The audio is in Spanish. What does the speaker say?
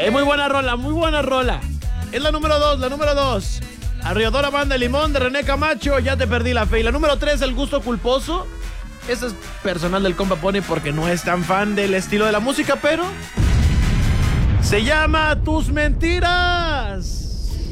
Muy buena rola, muy buena rola. Es la número 2. Arrolladora Banda de Limón de René Camacho, Ya te perdí la fe. Y la número 3, El gusto culposo. Ese es personal del compa Pony porque no es tan fan del estilo de la música, pero se llama Tus mentiras.